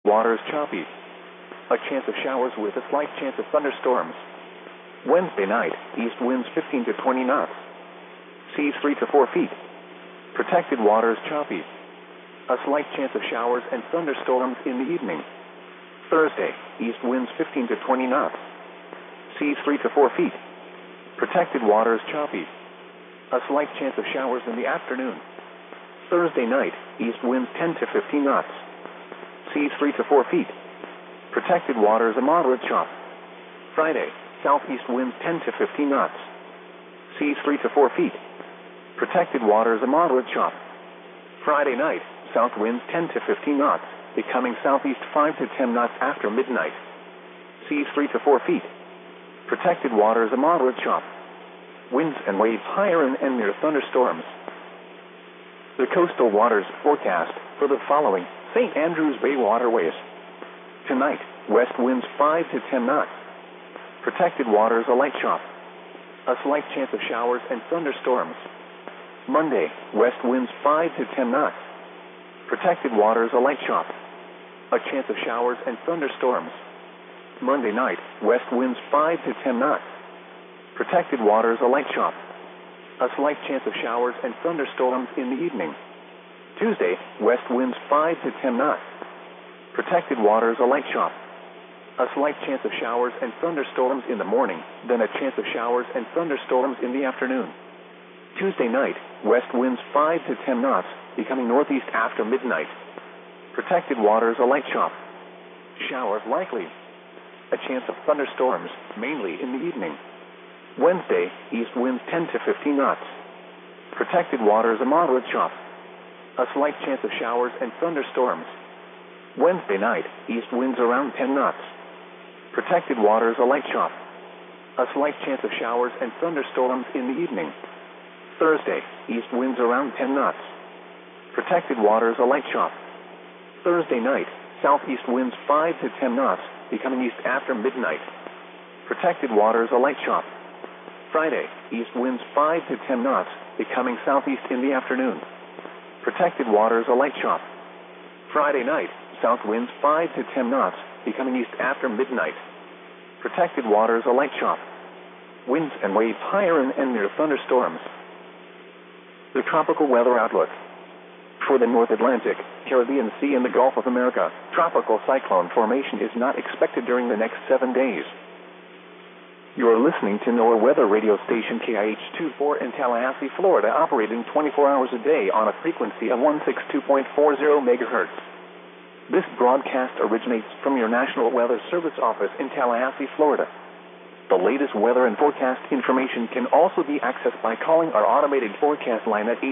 Waters choppy. A chance of showers with a slight chance of thunderstorms. Wednesday night, east winds 15 to 20 knots. Seas 3 to 4 feet. Protected waters choppy. A slight chance of showers and thunderstorms in the evening. Thursday, east winds 15 to 20 knots. Seas 3 to 4 feet. Protected waters choppy. A slight chance of showers in the afternoon. Thursday night, east winds 10 to 15 knots. Seas 3 to 4 feet. Protected waters a moderate chop. Friday, southeast winds 10 to 15 knots. Seas 3 to 4 feet. Protected waters a moderate chop. Friday night, south winds 10 to 15 knots, becoming southeast 5 to 10 knots after midnight. Seas 3 to 4 feet. Protected waters a moderate chop. Winds and waves higher and near thunderstorms. The coastal waters forecast for the following St. Andrews Bay waterways. Tonight, west winds 5 to 10 knots. Protected waters a light chop. A slight chance of showers and thunderstorms. Monday, west winds 5 to 10 knots. Protected waters a light chop. A chance of showers and thunderstorms. Monday night, west winds 5 to 10 knots. Protected waters a light chop. A slight chance of showers and thunderstorms in the evening. Tuesday, west winds 5 to 10 knots. Protected waters a light chop. A slight chance of showers and thunderstorms in the morning, then a chance of showers and thunderstorms in the afternoon. Tuesday night, west winds 5 to 10 knots, becoming northeast after midnight. Protected waters a light chop. Showers likely. A chance of thunderstorms, mainly in the evening. Wednesday, east winds 10 to 15 knots. Protected waters a moderate chop. A slight chance of showers and thunderstorms. Wednesday night, east winds around 10 knots. Protected waters a light chop. A slight chance of showers and thunderstorms in the evening. Thursday, east winds around 10 knots. Protected waters a light chop. Thursday night, southeast winds 5 to 10 knots, becoming east after midnight. Protected waters a light chop. Friday, east winds 5 to 10 knots, becoming southeast in the afternoon. Protected waters a light chop. Friday night, south winds 5 to 10 knots, becoming east after midnight. Protected waters a light chop. Winds and waves higher and near thunderstorms. The tropical weather outlook. For the North Atlantic, Caribbean Sea, and the Gulf of America, tropical cyclone formation is not expected during the next 7 days. You are listening to NOAA weather radio station KIH-24 in Tallahassee, Florida, operating 24 hours a day on a frequency of 162.40 megahertz. This broadcast originates from your National Weather Service office in Tallahassee, Florida. The latest weather and forecast information can also be accessed by calling our automated forecast line at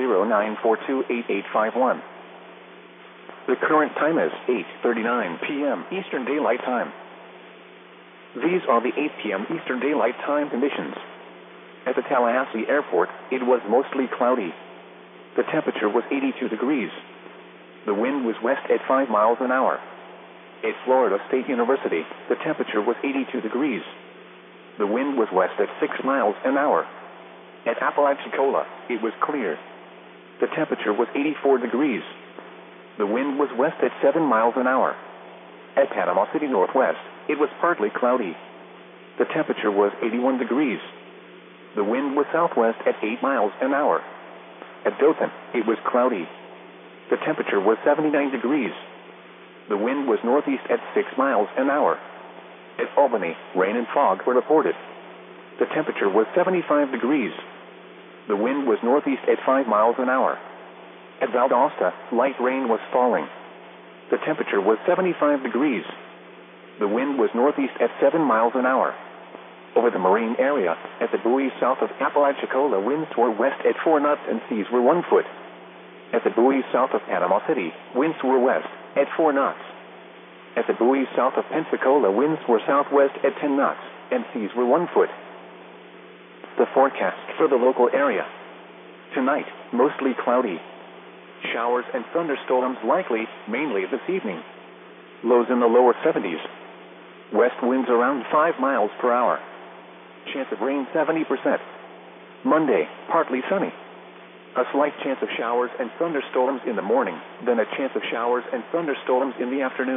850-942-8851. The current time is 8:39 p.m. Eastern Daylight Time. These are the 8 p.m. Eastern Daylight Time conditions. At the Tallahassee Airport, it was mostly cloudy. The temperature was 82 degrees. The wind was west at 5 miles an hour. At Florida State University, the temperature was 82 degrees. The wind was west at 6 miles an hour. At Apalachicola, it was clear. The temperature was 84 degrees. The wind was west at 7 miles an hour. At Panama City Northwest, it was partly cloudy. The temperature was 81 degrees. The wind was southwest at 8 miles an hour. At Dothan, it was cloudy. The temperature was 79 degrees. The wind was northeast at 6 miles an hour. At Albany, rain and fog were reported. The temperature was 75 degrees. The wind was northeast at 5 miles an hour. At Valdosta, light rain was falling. The temperature was 75 degrees. The wind was northeast at 7 miles an hour. Over the marine area, at the buoys south of Apalachicola, winds were west at 4 knots and seas were 1 foot. At the buoys south of Panama City, winds were west at 4 knots. At the buoys south of Pensacola, winds were southwest at 10 knots and seas were 1 foot. The forecast for the local area. Tonight, mostly cloudy. Showers and thunderstorms likely, mainly this evening. Lows in the lower 70s. West winds around 5 miles per hour. Chance of rain 70%. Monday, partly sunny. A slight chance of showers and thunderstorms in the morning, then a chance of showers and thunderstorms in the afternoon.